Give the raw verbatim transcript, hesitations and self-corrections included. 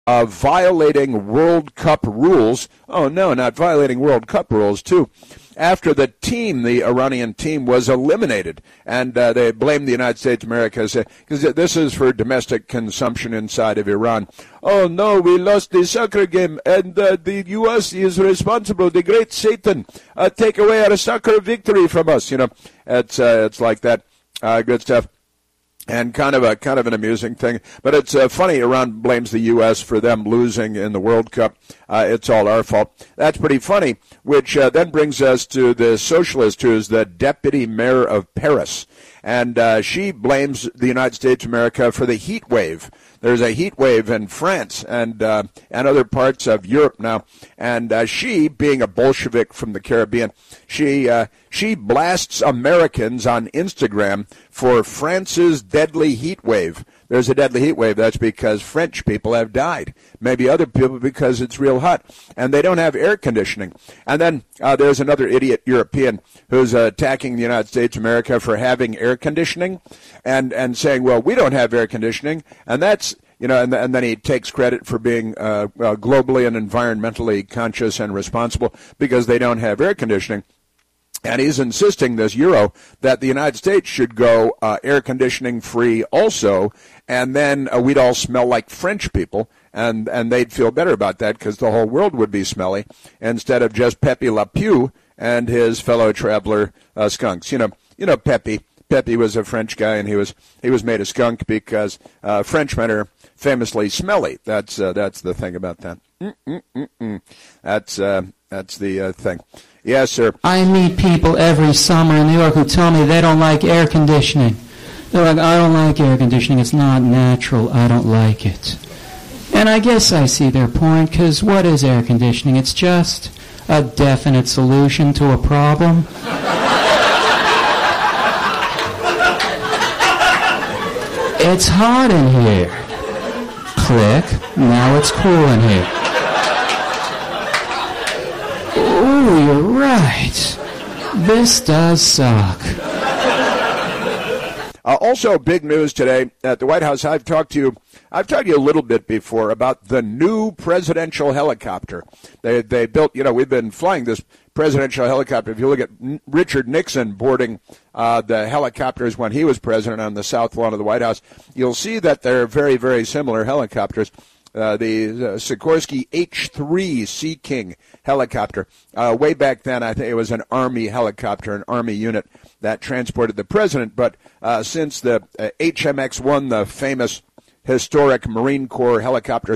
uh, violating World Cup rules. Oh, no, not violating World Cup rules, too. After the team, the Iranian team, was eliminated, and uh, they blamed the United States of America because this is for domestic consumption inside of Iran. Oh, no, we lost the soccer game, and uh, the U S is responsible. The great Satan, uh, take away our soccer victory from us. You know, it's uh, it's like that. Uh, good stuff. And kind of a kind of an amusing thing, but it's uh, funny. Iran blames the U S for them losing in the World Cup. Uh, it's all our fault. That's pretty funny. Which uh, then brings us to the socialist, who is the deputy mayor of Paris, and uh, she blames the United States of America for the heat wave. There's a heat wave in France and uh, and other parts of Europe now, and uh, she, being a Bolshevik from the Caribbean, she uh, she blasts Americans on Instagram for France's deadly heat wave. There's a deadly heat wave. That's because French people have died. Maybe other people because it's real hot, and they don't have air conditioning. And then uh, there's another idiot European who's uh, attacking the United States of America for having air conditioning, and and saying, well, we don't have air conditioning, and that's You know, and, and then he takes credit for being uh, uh, globally and environmentally conscious and responsible because they don't have air conditioning. And he's insisting, this Euro, that the United States should go uh, air conditioning free also, and then uh, we'd all smell like French people, and, and they'd feel better about that because the whole world would be smelly instead of just Pepe Le Pew and his fellow traveler uh, skunks. You know, you know Pepe. Pepe was a French guy, and he was he was made a skunk because uh, Frenchmen are famously smelly. That's uh, that's the thing about that. Mm-mm-mm-mm. That's uh, that's the uh, thing. Yes, sir. I meet people every summer in New York who tell me they don't like air conditioning. They're like, I don't like air conditioning. It's not natural. I don't like it. And I guess I see their point, because what is air conditioning? It's just a definite solution to a problem. It's hot in here. Click. Now it's cool in here. Ooh, you're right. This does suck. Uh, also, big news today at the White House. I've talked to you. I've talked to you a little bit before about the new presidential helicopter. They they built. You know, we've been flying this presidential helicopter. If you look at Richard Nixon boarding uh, the helicopters when he was president on the south lawn of the White House, you'll see that they're very, very similar helicopters. Uh, the uh, Sikorsky H three Sea King helicopter. Uh, way back then, I think it was an Army helicopter, an Army unit that transported the president. But uh, since the uh, H M X one, the famous historic Marine Corps helicopter